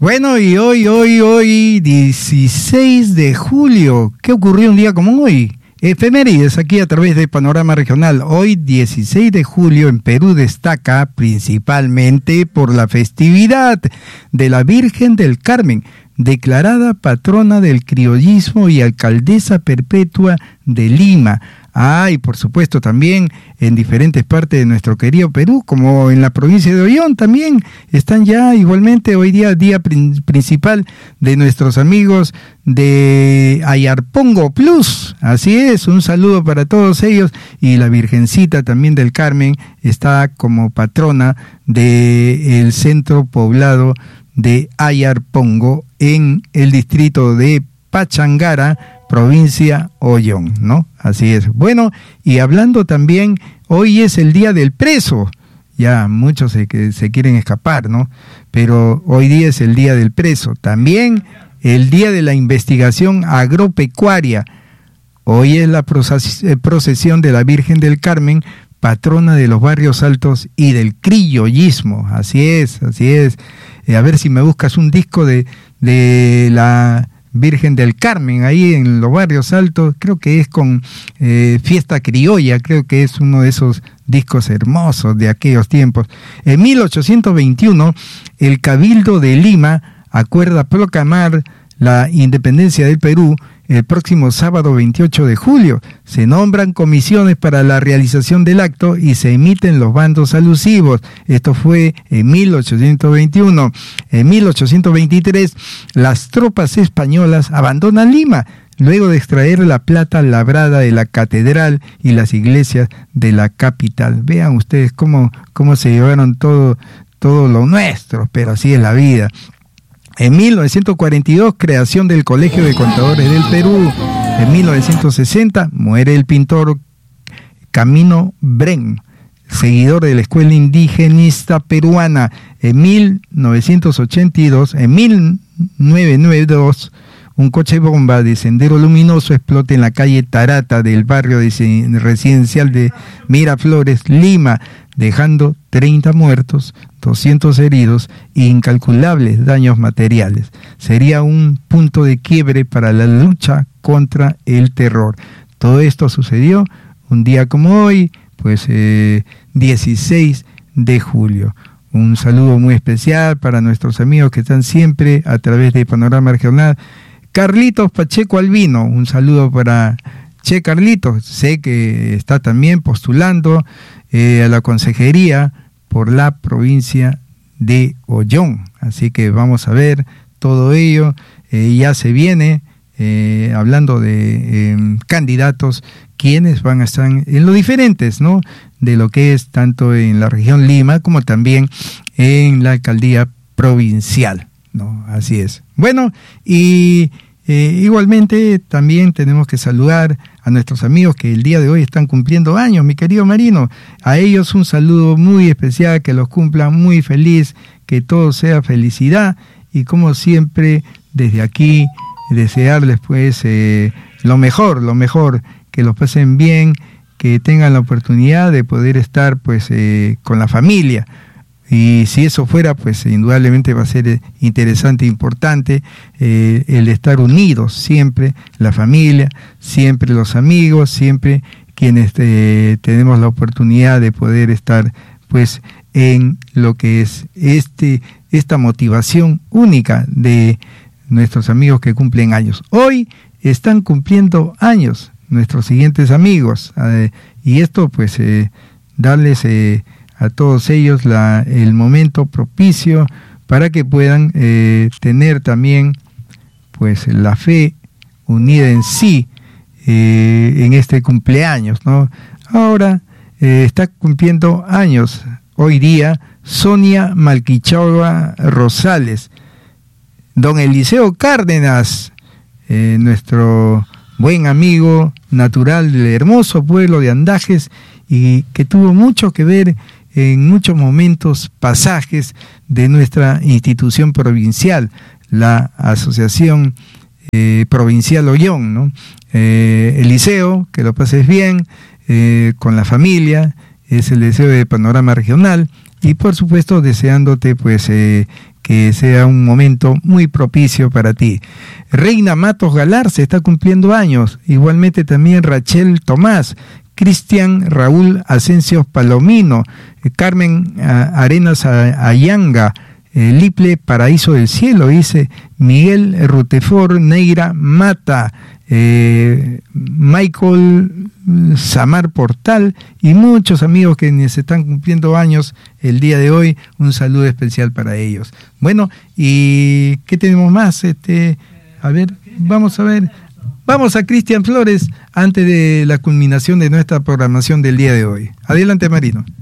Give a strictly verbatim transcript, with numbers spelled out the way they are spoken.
Bueno, y hoy, hoy, hoy, dieciséis de julio, ¿qué ocurrió un día como hoy? Efemérides aquí a través de Panorama Regional. Hoy, dieciséis de julio, en Perú destaca principalmente por la festividad de la Virgen del Carmen, declarada patrona del criollismo y alcaldesa perpetua de Lima. Ah, y por supuesto también en diferentes partes de nuestro querido Perú, como en la provincia de Ollón también, están ya igualmente hoy día, día prin- principal de nuestros amigos de Ayarpongo Plus. Así es, un saludo para todos ellos, y la Virgencita también del Carmen está como patrona del centro poblado de Ayarpongo en el distrito de Pachangara, provincia Ollón, ¿no? Así es. Bueno, y hablando también, hoy es el día del preso. Ya muchos se, que se quieren escapar, ¿no? Pero hoy día es el día del preso. También el día de la investigación agropecuaria. Hoy es la procesión de la Virgen del Carmen, patrona de los barrios altos y del criollismo. Así es, así es. Eh, a ver si me buscas un disco de, de la Virgen del Carmen, ahí en los barrios altos, creo que es con eh, Fiesta Criolla, creo que es uno de esos discos hermosos de aquellos tiempos. En mil ochocientos veintiuno, el Cabildo de Lima acuerda proclamar la independencia del Perú el próximo sábado veintiocho de julio. Se nombran comisiones para la realización del acto y se emiten los bandos alusivos. Esto fue en mil ochocientos veintiuno. En mil ochocientos veintitrés, las tropas españolas abandonan Lima, luego de extraer la plata labrada de la catedral y las iglesias de la capital. Vean ustedes cómo, cómo se llevaron todo, todo lo nuestro, pero así es la vida. En mil novecientos cuarenta y dos, creación del Colegio de Contadores del Perú. En mil novecientos sesenta, muere el pintor Camilo Bren, seguidor de la Escuela Indigenista Peruana. En mil novecientos ochenta y dos, en mil novecientos noventa y dos, un coche bomba de Sendero Luminoso explota en la calle Tarata del barrio de residencial de Miraflores, Lima, dejando treinta muertos, doscientos heridos e incalculables daños materiales. Sería un punto de quiebre para la lucha contra el terror. Todo esto sucedió un día como hoy, pues eh, dieciséis de julio. Un saludo muy especial para nuestros amigos que están siempre a través de Panorama Regional. Carlitos Pacheco Albino, un saludo para Che Carlitos, sé que está también postulando eh, a la consejería por la provincia de Ollón, así que vamos a ver todo ello. Eh, ya se viene eh, hablando de eh, candidatos, quienes van a estar en lo diferentes, ¿no? De lo que es tanto en la región Lima como también en la alcaldía provincial, ¿no? Así es. Bueno, y Eh, igualmente también tenemos que saludar a nuestros amigos que el día de hoy están cumpliendo años, mi querido Marino. A ellos un saludo muy especial, que los cumplan muy feliz, que todo sea felicidad, y como siempre desde aquí desearles pues eh, lo mejor, lo mejor, que los pasen bien, que tengan la oportunidad de poder estar pues eh, con la familia. Y si eso fuera, pues indudablemente va a ser interesante e importante eh, el estar unidos siempre, la familia, siempre los amigos, siempre quienes eh, tenemos la oportunidad de poder estar pues en lo que es este esta motivación única de nuestros amigos que cumplen años. Hoy están cumpliendo años nuestros siguientes amigos, eh, y esto pues eh, darles eh, a todos ellos la, el momento propicio para que puedan eh, tener también pues la fe unida en sí eh, en este cumpleaños, ¿no? Ahora eh, está cumpliendo años hoy día Sonia Malquichagua Rosales, don Eliseo Cárdenas, eh, nuestro buen amigo natural del hermoso pueblo de Andajes, y que tuvo mucho que ver en muchos momentos, pasajes de nuestra institución provincial, la Asociación eh, Provincial Ollón, ¿no? Eh, Eliseo, que lo pases bien eh, con la familia, es el deseo de Panorama Regional, y por supuesto deseándote pues eh, que sea un momento muy propicio para ti. Reina Matos Galarza está cumpliendo años, igualmente también Rachel Tomás, Cristian Raúl Asensio Palomino, Carmen Arenas Ayanga, Liple Paraíso del Cielo, dice Miguel Rutefort Neira Mata, eh, Michael Samar Portal y muchos amigos que se están cumpliendo años el día de hoy. Un saludo especial para ellos. Bueno, ¿y qué tenemos más? Este, a ver, vamos a ver. Vamos a Cristian Flores antes de la culminación de nuestra programación del día de hoy. Adelante, Marino.